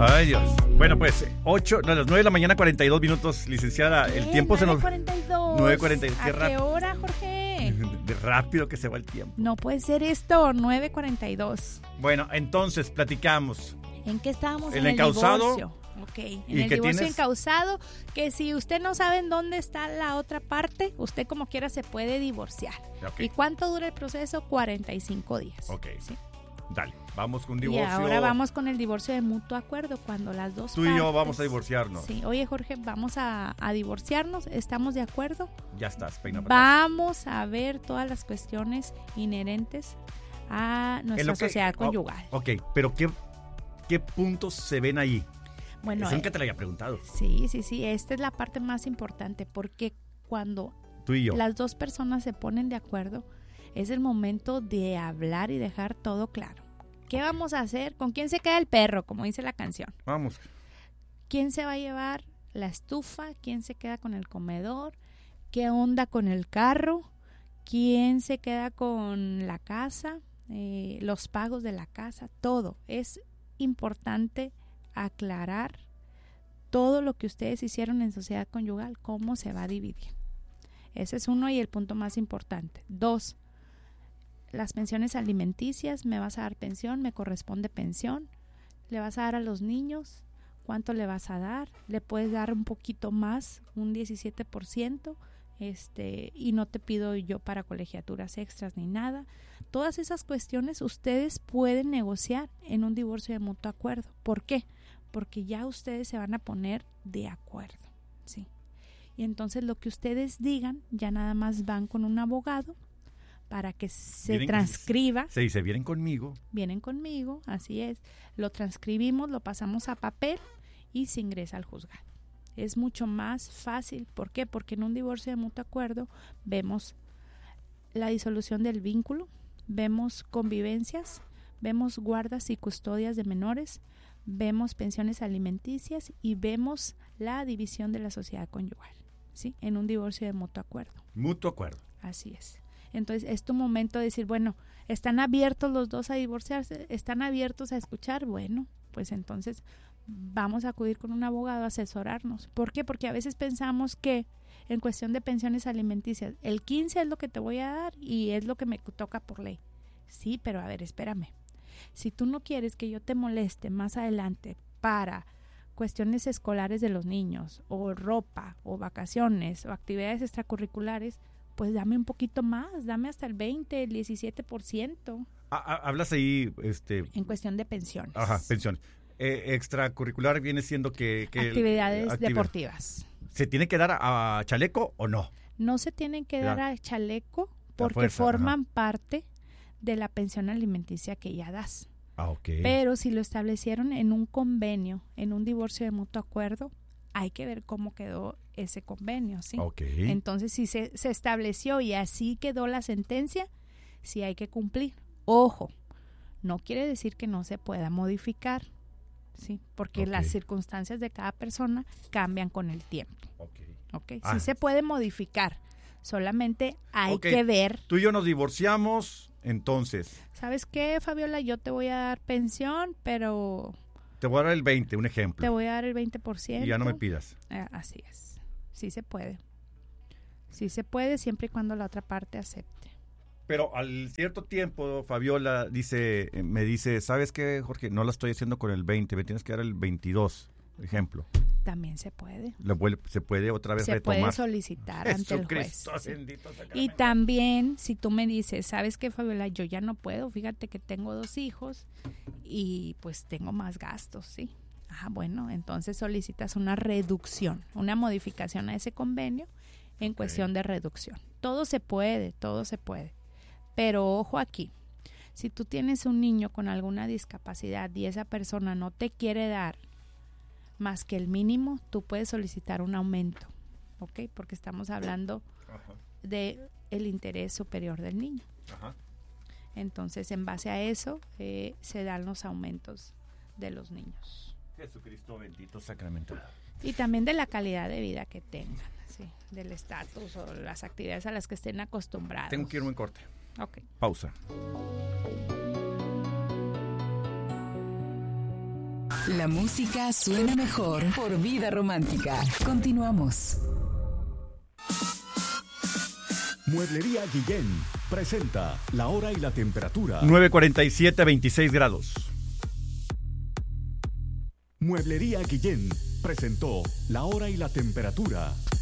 Ay, Dios. Bueno, pues, las 9 de la mañana, 42 minutos, licenciada. El tiempo se nos... 9:42. 9:42. ¿A qué hora, Jorge? De rápido que se va el tiempo. No puede ser esto, 9:42. Bueno, entonces, platicamos. ¿En qué estábamos? El encausado. Divorcio. Ok, en ¿Y el qué divorcio tienes? encausado, que si usted no sabe en dónde está la otra parte, usted como quiera se puede divorciar. Okay. ¿Y cuánto dura el proceso? 45 días. Ok. ¿Sí? Dale, vamos con un Y divorcio. ahora vamos con el divorcio de mutuo acuerdo, cuando las dos Tú y yo vamos a divorciarnos. Sí, oye Jorge, vamos a divorciarnos, ¿estamos de acuerdo? Ya estás, peina para atrás. Vamos a ver todas las cuestiones inherentes a nuestra sociedad conyugal. Ok, pero ¿qué puntos se ven ahí? Bueno, Eso nunca te lo había preguntado. Sí, esta es la parte más importante, porque cuando Tú y yo. las dos personas se ponen de acuerdo, es el momento de hablar y dejar todo claro. ¿Qué vamos a hacer? ¿Con quién se queda el perro? Como dice la canción. Vamos. ¿Quién se va a llevar la estufa? ¿Quién se queda con el comedor? ¿Qué onda con el carro? ¿Quién se queda con la casa? Los pagos de la casa, todo. Es importante aclarar todo lo que ustedes hicieron en sociedad conyugal, cómo se va a dividir. Ese es uno y el punto más importante. 2, las pensiones alimenticias. ¿Me vas a dar pensión? ¿Me corresponde pensión? ¿Le vas a dar a los niños? ¿Cuánto le vas a dar? ¿Le puedes dar un poquito más, un 17%? Y no te pido yo para colegiaturas extras ni nada. Todas esas cuestiones ustedes pueden negociar en un divorcio de mutuo acuerdo. ¿Por qué? Porque ya ustedes se van a poner de acuerdo, ¿sí? Y entonces lo que ustedes digan, ya nada más van con un abogado para que se transcriba. Se dice, vienen conmigo. Vienen conmigo, así es. Lo transcribimos, lo pasamos a papel y se ingresa al juzgado. Es mucho más fácil. ¿Por qué? Porque en un divorcio de mutuo acuerdo vemos la disolución del vínculo, vemos convivencias, vemos guardas y custodias de menores, vemos pensiones alimenticias y vemos la división de la sociedad conyugal, ¿sí? En un divorcio de mutuo acuerdo. Mutuo acuerdo. Así es. Entonces es tu momento de decir, bueno, ¿están abiertos los dos a divorciarse? ¿Están abiertos a escuchar? Bueno, pues entonces vamos a acudir con un abogado a asesorarnos. ¿Por qué? Porque a veces pensamos que en cuestión de pensiones alimenticias, el 15 es lo que te voy a dar y es lo que me toca por ley. Sí, pero a ver, espérame. Si tú no quieres que yo te moleste más adelante para cuestiones escolares de los niños, o ropa, o vacaciones, o actividades extracurriculares, pues dame un poquito más, dame hasta el 20, el 17%. Hablas ahí, en cuestión de pensiones. Ajá, pensiones. Extracurricular viene siendo que actividades deportivas. ¿Se tiene que dar a chaleco o no? No se tienen que dar a chaleco porque fuerza, forman parte de la pensión alimenticia que ya das. Ah, ok. Pero si lo establecieron en un convenio, en un divorcio de mutuo acuerdo, hay que ver cómo quedó ese convenio, ¿sí? Okay. Entonces, si se estableció y así quedó la sentencia, sí hay que cumplir. Ojo, no quiere decir que no se pueda modificar, ¿sí? Porque las circunstancias de cada persona cambian con el tiempo. Okay. Sí se puede modificar, solamente hay que ver. Tú y yo nos divorciamos, entonces. ¿Sabes qué, Fabiola? Yo te voy a dar pensión, pero... Te voy a dar el 20, un ejemplo. Te voy a dar el 20%. Y ya no me pidas. Así es. Sí se puede. Sí se puede, siempre y cuando la otra parte acepte. Pero al cierto tiempo, Fabiola me dice, ¿sabes qué, Jorge? No la estoy haciendo con el 20, me tienes que dar el 22, por ejemplo. También se puede. Se puede otra vez retomar. Se puede solicitar ante el juez. Bendito sacramento. Y también, si tú me dices, ¿sabes qué, Fabiola? Yo ya no puedo, fíjate que tengo 2 hijos y pues tengo más gastos, ¿sí? Bueno, entonces solicitas una reducción, una modificación a ese convenio en cuestión de reducción. Todo se puede. Pero ojo aquí, si tú tienes un niño con alguna discapacidad y esa persona no te quiere dar más que el mínimo, tú puedes solicitar un aumento, ¿ok? Porque estamos hablando de el interés superior del niño. Ajá. Entonces, en base a eso, se dan los aumentos de los niños. Jesucristo bendito sacramentado. Y también de la calidad de vida que tengan, ¿sí? Del estatus o las actividades a las que estén acostumbrados. Tengo que irme en corte. Ok. Pausa. La música suena mejor por Vida Romántica. Continuamos. Mueblería Guillén presenta la hora y la temperatura. 9:47, 26 grados. Mueblería Guillén presentó la hora y la temperatura.